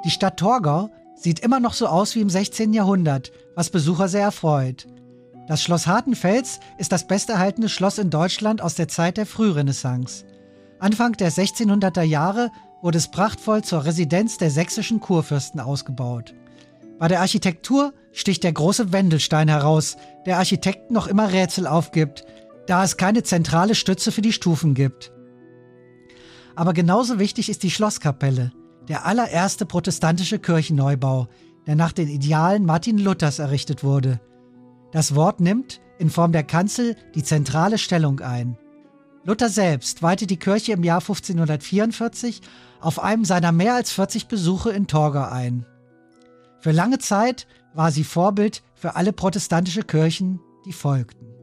Die Stadt Torgau sieht immer noch so aus wie im 16. Jahrhundert, was Besucher sehr erfreut. Das Schloss Hartenfels ist das besterhaltene Schloss in Deutschland aus der Zeit der Frührenaissance. Anfang der 1600er Jahre wurde es prachtvoll zur Residenz der sächsischen Kurfürsten ausgebaut. Bei der Architektur sticht der große Wendelstein heraus, der Architekten noch immer Rätsel aufgibt, da es keine zentrale Stütze für die Stufen gibt. Aber genauso wichtig ist die Schlosskapelle, der allererste protestantische Kirchenneubau, der nach den Idealen Martin Luthers errichtet wurde. Das Wort nimmt in Form der Kanzel die zentrale Stellung ein. Luther selbst weihte die Kirche im Jahr 1544 auf einem seiner mehr als 40 Besuche in Torgau ein. Für lange Zeit war sie Vorbild für alle protestantische Kirchen, die folgten.